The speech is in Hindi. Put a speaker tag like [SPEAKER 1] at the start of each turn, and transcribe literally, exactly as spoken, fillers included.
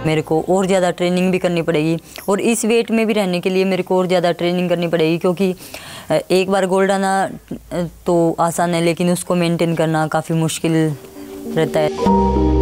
[SPEAKER 1] मेरे को और ज़्यादा ट्रेनिंग भी करनी पड़ेगी और इस वेट में भी रहने के लिए मेरे को और ज़्यादा ट्रेनिंग करनी पड़ेगी, क्योंकि एक बार गोल्ड आना तो आसान है लेकिन उसको मेंटेन करना काफ़ी मुश्किल रहता है।